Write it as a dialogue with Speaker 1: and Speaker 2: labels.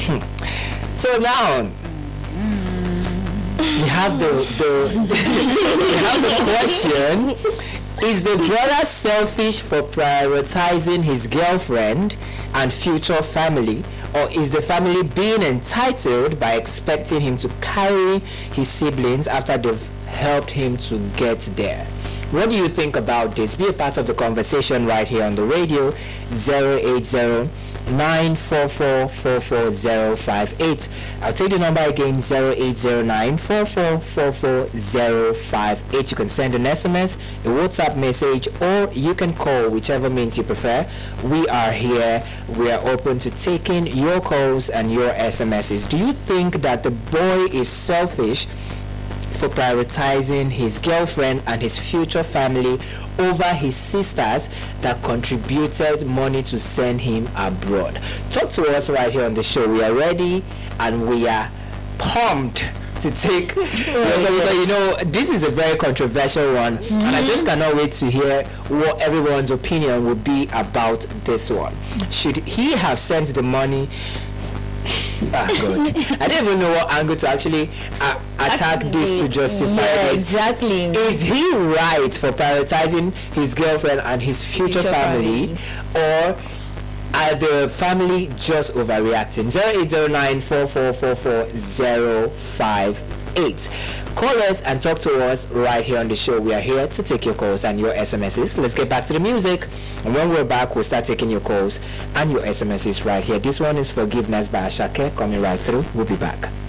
Speaker 1: So now we have we have the question: is the brother selfish for prioritizing his girlfriend and future family, or is the family being entitled by expecting him to carry his siblings after they've helped him to get there? What do you think about this? Be a part of the conversation right here on the radio. 080-944-44058. I'll take the number again, 080-944-44058. You can send an SMS, a WhatsApp message, or you can call, whichever means you prefer. We are here. We are open to taking your calls and your SMSs. Do you think that the boy is selfish for prioritizing his girlfriend and his future family over his sisters that contributed money to send him abroad? Talk to us right here on the show. We are ready and we are pumped to take this is a very controversial one, and I just cannot wait to hear what everyone's opinion would be about this one. Should he have sent the money? Good. I don't even know what angle to actually attack this to justify this.
Speaker 2: Exactly.
Speaker 1: Is he right for prioritizing his girlfriend and his future family, or are the family just overreacting? 0809444058. Call us and talk to us right here on the show. We are here to take your calls and your SMSs. Let's get back to the music, and when we're back, we'll start taking your calls and your SMSs right here. This one is Forgiveness by Ashake, coming right through. We'll be back.